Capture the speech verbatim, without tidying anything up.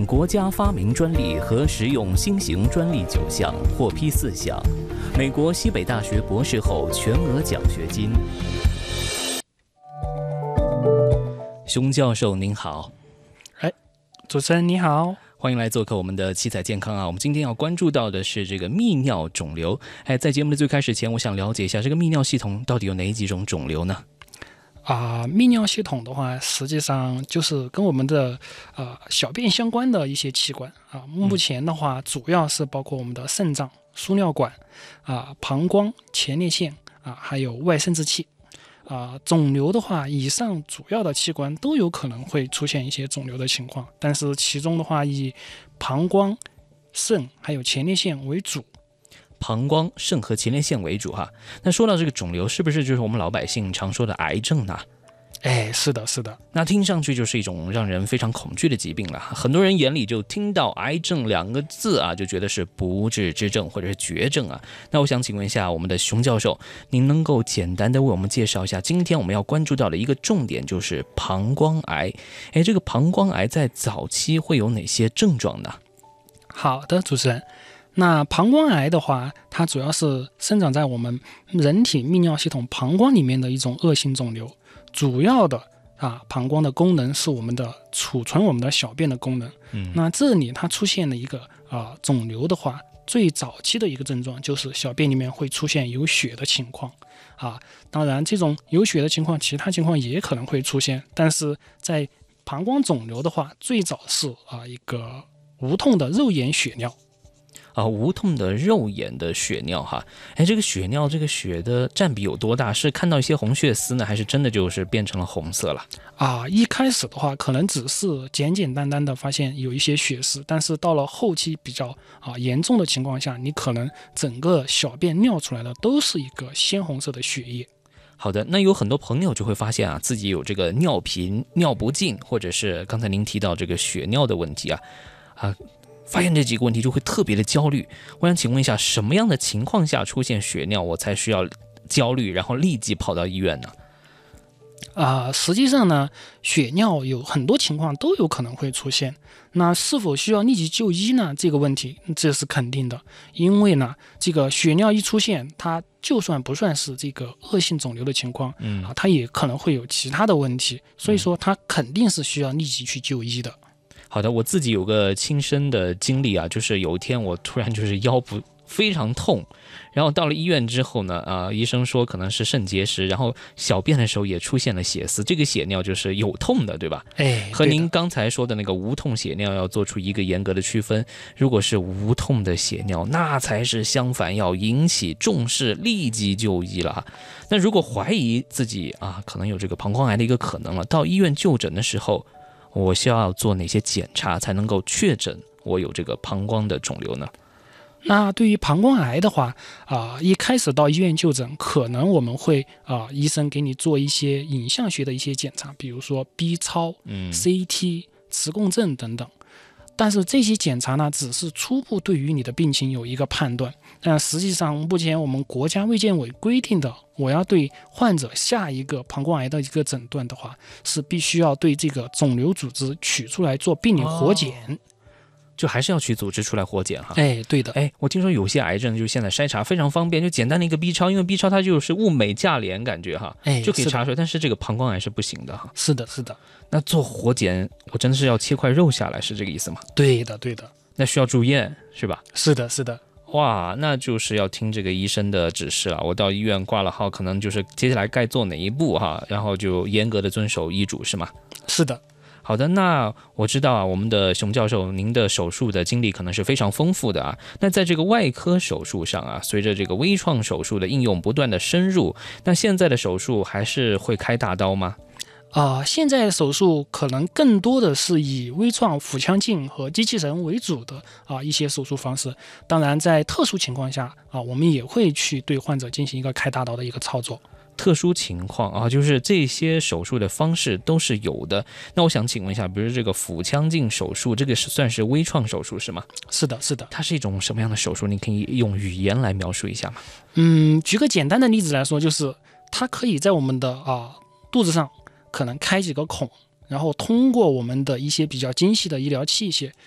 国家发明专利和实用新型专利九项，获批四项。美国西北大学博士后全额奖学金。熊教授您好。 哎，主持人你好。 欢迎来做客我们的七彩健康啊！我们今天要关注到的是这个泌尿肿瘤。哎，在节目的最开始前，我想了解一下这个泌尿系统到底有哪几种肿瘤呢？ 啊、呃，泌尿系统的话，实际上就是跟我们的呃小便相关的一些器官啊、呃。目前的话，主要是包括我们的肾脏、输尿管啊、呃、膀胱、前列腺啊、呃，还有外生殖器。啊、呃，肿瘤的话，以上主要的器官都有可能会出现一些肿瘤的情况，但是其中的话，以膀胱、肾还有前列腺为主。 膀胱、肾和前列腺为主哈。那说到这个肿瘤，是不是就是我们老百姓常说的癌症呢？ 哎，是的，是的。 那听上去就是一种让人非常恐惧的疾病了。很多人眼里就听到癌症两个字啊，就觉得是不治之症或者是绝症啊。那我想请问一下我们的熊教授，您能够简单的为我们介绍一下今天我们要关注到的一个重点，就是膀胱癌。哎，这个膀胱癌在早期会有哪些症状呢？ 好的，主持人。那膀胱癌的话，它主要是生长在我们人体泌尿系统膀胱里面的一种恶性肿瘤。主要的啊，膀胱的功能是我们的储存我们的小便的功能。嗯，那这里它出现了一个啊肿瘤的话，最早期的一个症状就是小便里面会出现有血的情况啊。当然，这种有血的情况，其他情况也可能会出现，但是在膀胱肿瘤的话，最早是啊一个无痛的肉眼血尿。 啊，无痛的肉眼的血尿哈。哎，这个血尿这个血的占比有多大？是看到一些红血丝呢，还是真的就是变成了红色了？ 啊，一开始的话可能只是简简单单的发现有一些血丝，但是到了后期比较啊严重的情况下，你可能整个小便尿出来的都是一个鲜红色的血液。 好的，那有很多朋友就会发现啊，自己有这个尿频、尿不尽，或者是刚才您提到这个血尿的问题啊，啊。发现这几个问题就会特别的焦虑。我想请问一下，什么样的情况下出现血尿，我才需要焦虑，然后立即跑到医院呢？ 啊、呃，实际上呢，血尿有很多情况都有可能会出现。那是否需要立即就医呢？这个问题这是肯定的，因为呢，这个血尿一出现，它就算不算是这个恶性肿瘤的情况，嗯啊，它也可能会有其他的问题，所以说它肯定是需要立即去就医的。 好的，我自己有个亲身的经历啊，就是有一天我突然就是腰部非常痛，然后到了医院之后呢，啊、呃，医生说可能是肾结石，然后小便的时候也出现了血丝，这个血尿就是有痛的，对吧？ 哎， 和您刚才说的那个无痛血尿要做出一个严格的区分。如果是无痛的血尿，那才是相反要引起重视，立即就医了哈。那如果怀疑自己啊可能有这个膀胱癌的一个可能了，到医院就诊的时候，我需要做哪些检查才能够确诊我有这个膀胱的肿瘤呢？ 那对于膀胱癌的话啊、呃，一开始到医院就诊，可能我们会啊、呃，医生给你做一些影像学的一些检查，比如说 B 超、嗯、C T、磁共振等等。但是这些检查呢，只是初步对于你的病情有一个判断。但实际上，目前我们国家卫健委规定的，我要对患者下一个膀胱癌的一个诊断的话，是必须要对这个肿瘤组织取出来做病理活检。哦， 就还是要取组织出来活检哈。 哎，对的。 哎，我听说有些癌症就现在筛查非常方便，就简单的一个 B 超，因为 B 超它就是物美价廉，感觉哈，哎，就可以查出来。但是这个膀胱癌是不行的哈。 是的，是的。 那做活检，我真的是要切块肉下来，是这个意思吗？ 对的，对的。 那需要住院是吧？ 是的，是的。 哇，那就是要听这个医生的指示了。我到医院挂了号，可能就是接下来该做哪一步哈，然后就严格的遵守医嘱，是吗？ 是的。 好的，那我知道啊，我们的熊教授，您的手术的经历可能是非常丰富的啊。那在这个外科手术上啊，随着这个微创手术的应用不断的深入，那现在的手术还是会开大刀吗？ 啊、呃，现在手术可能更多的是以微创腹腔镜和机器人为主的啊、呃、一些手术方式。当然，在特殊情况下啊、呃，我们也会去对患者进行一个开大刀的一个操作。 特殊情况啊，就是这些手术的方式都是有的。那我想请问一下，比如这个腹腔镜手术，这个是算是微创手术是吗？ 是的，是的。 它是一种什么样的手术？你可以用语言来描述一下吗？ 嗯，举个简单的例子来说，就是它可以在我们的啊、呃、肚子上可能开几个孔，然后通过我们的一些比较精细的医疗器械